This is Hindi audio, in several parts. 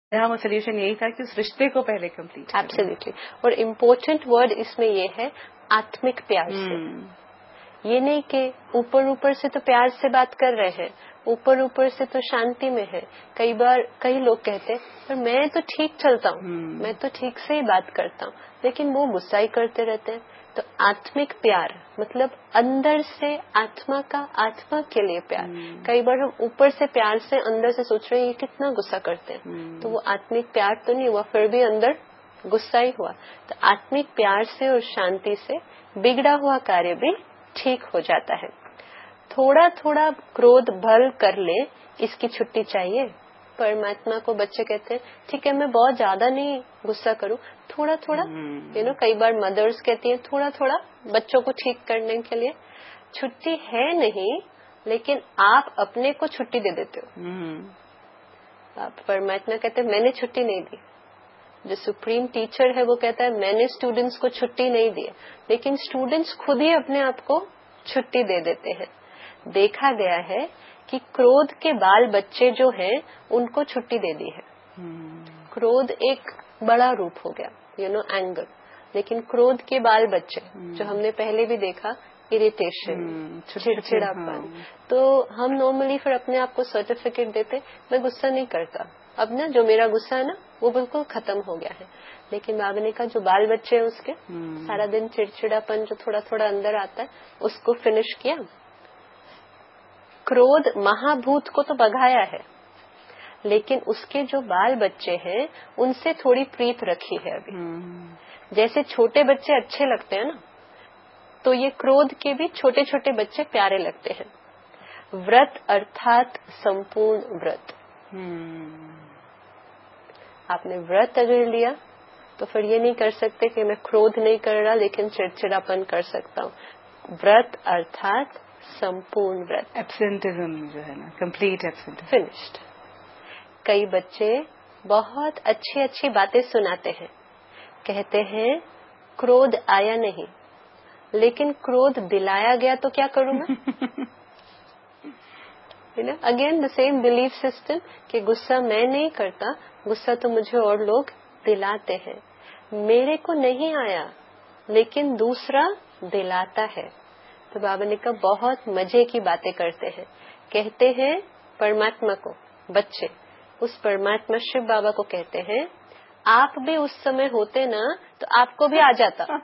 यहाँ वो सोल्यूशन यही था कि उस रिश्ते को पहले कंप्लीट। एब्सोल्युटली। और इम्पोर्टेंट वर्ड इसमें ये है आत्मिक प्यार से। ये नहीं कि ऊपर ऊपर से तो प्यार से बात कर रहे हैं, ऊपर ऊपर से तो शांति में है। कई बार कई लोग कहते हैं पर मैं तो ठीक चलता हूँ, मैं तो ठीक से ही बात करता हूँ, लेकिन वो गुस्सा ही करते रहते हैं। तो आत्मिक प्यार मतलब अंदर से आत्मा का आत्मा के लिए प्यार। कई बार हम ऊपर से प्यार से अंदर से सोच रहे हैं ये कितना गुस्सा करते हैं, तो वो आत्मिक प्यार तो नहीं हुआ, फिर भी अंदर गुस्सा ही हुआ। तो आत्मिक प्यार से और शांति से बिगड़ा हुआ कार्य भी ठीक हो जाता है। थोड़ा थोड़ा क्रोध भल कर ले, इसकी छुट्टी चाहिए। परमात्मा को बच्चे कहते हैं ठीक है मैं बहुत ज्यादा नहीं गुस्सा करूं, थोड़ा थोड़ा कई बार मदर्स कहती हैं थोड़ा थोड़ा बच्चों को ठीक करने के लिए। छुट्टी है नहीं, लेकिन आप अपने को छुट्टी दे देते हो। आप परमात्मा कहते हैं मैंने छुट्टी नहीं दी। जो सुप्रीम टीचर है वो कहता है मैंने स्टूडेंट्स को छुट्टी नहीं दी, लेकिन स्टूडेंट्स खुद ही अपने आप को छुट्टी दे देते हैं। देखा गया है कि क्रोध के बाल बच्चे जो हैं उनको छुट्टी दे दी है। क्रोध एक बड़ा रूप हो गया, एंगर, लेकिन क्रोध के बाल बच्चे जो हमने पहले भी देखा, इरिटेशन, चिड़चिड़ापन, तो हम नॉर्मली फिर अपने आप को सर्टिफिकेट देते मैं गुस्सा नहीं करता, अब ना जो मेरा गुस्सा है ना वो बिल्कुल खत्म हो गया है। लेकिन बाबा ने कहा जो बाल बच्चे हैं उसके सारा दिन चिड़चिड़ापन जो थोड़ा थोड़ा अंदर आता है उसको फिनिश किया। क्रोध महाभूत को तो भगाया है, लेकिन उसके जो बाल बच्चे हैं उनसे थोड़ी प्रीत रखी है अभी। जैसे छोटे बच्चे अच्छे लगते हैं ना, तो ये क्रोध के भी छोटे छोटे बच्चे प्यारे लगते हैं। व्रत अर्थात संपूर्ण व्रत। आपने व्रत अगर लिया तो फिर ये नहीं कर सकते कि मैं क्रोध नहीं कर रहा लेकिन चिड़चिड़ापन कर सकता हूँ। व्रत अर्थात संपूर्ण व्रत, एब्सेंटिज्म जो है ना, कंप्लीट एब्सेंटिज्म, फिनिश्ड। कई बच्चे बहुत अच्छी अच्छी बातें सुनाते हैं, कहते हैं क्रोध आया नहीं, लेकिन क्रोध दिलाया गया तो क्या करूंगा? Again the same belief system कि गुस्सा मैं नहीं करता, गुस्सा तो मुझे और लोग दिलाते हैं। मेरे को नहीं आया लेकिन दूसरा दिलाता है। तो बाबा ने कहा बहुत मजे की बातें करते हैं। कहते हैं परमात्मा को बच्चे, उस परमात्मा शिव बाबा को कहते हैं आप भी उस समय होते ना तो आपको भी आ जाता।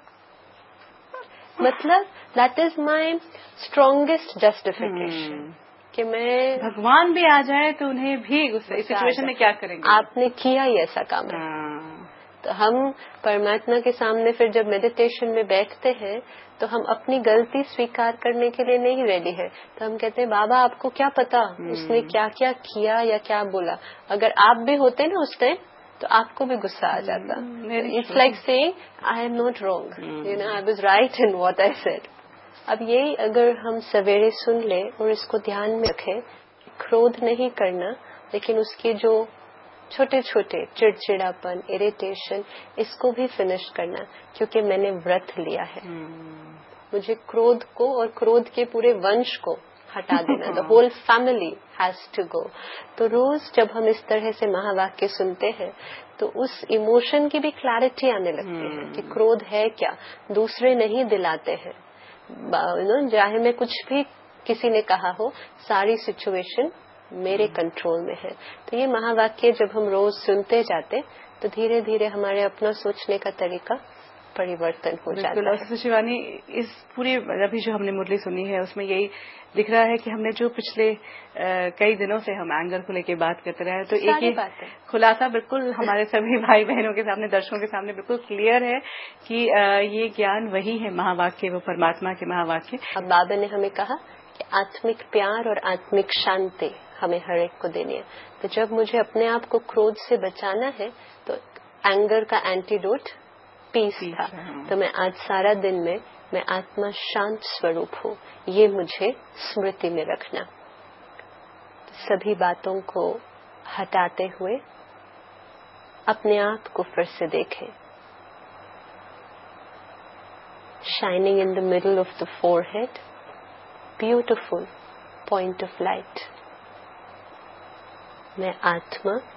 मतलब that is my strongest justification कि मैं, भगवान भी आ जाए तो उन्हें भी इस सिचुएशन में क्या करेंगे? आपने किया ही ऐसा काम है। तो हम परमात्मा के सामने फिर जब मेडिटेशन में बैठते हैं तो हम अपनी गलती स्वीकार करने के लिए नहीं रेडी है। तो हम कहते हैं बाबा आपको क्या पता उसने क्या क्या किया या क्या बोला। अगर आप भी होते ना उस टाइम तो आपको भी गुस्सा आ जाता। It's like saying I am not wrong, I was right in what I said. अब यही अगर हम सवेरे सुन ले और इसको ध्यान में रखें, क्रोध नहीं करना, लेकिन उसके जो छोटे छोटे चिड़चिड़ापन, इरिटेशन, इसको भी फिनिश करना, क्योंकि मैंने व्रत लिया है। मुझे क्रोध को और क्रोध के पूरे वंश को हटा देना। The whole family has to go. तो रोज जब हम इस तरह से महावाक्य सुनते हैं तो उस इमोशन की भी क्लैरिटी आने लगती है कि क्रोध है क्या, दूसरे नहीं दिलाते हैं। चाहे मैं कुछ भी किसी ने कहा हो, सारी सिचुएशन मेरे कंट्रोल में है। तो ये महावाक्य जब हम रोज सुनते जाते तो धीरे धीरे हमारे अपना सोचने का तरीका परिवर्तन हो जाता है। शिवानी, इस पूरी अभी जो हमने मुरली सुनी है उसमें यही दिख रहा है कि हमने जो पिछले कई दिनों से हम एंगर को लेके बात करते रहे, तो एक ही खुलासा बिल्कुल हमारे सभी भाई बहनों के सामने, दर्शकों के सामने बिल्कुल क्लियर है कि ये ज्ञान वही है महावाक्य, वो परमात्मा के महावाक्य। अब बाबा ने हमें कहा कि आत्मिक प्यार और आत्मिक शांति हमें हर एक को देनी है। तो जब मुझे अपने आप को क्रोध से बचाना है तो एंगर का एंटीडोट पीस था। तो मैं आज सारा दिन में मैं आत्मा शांत स्वरूप हूँ, ये मुझे स्मृति में रखना। तो सभी बातों को हटाते हुए अपने आप को फिर से देखें। Shining in the middle of the forehead, beautiful point of light. मैं आत्मा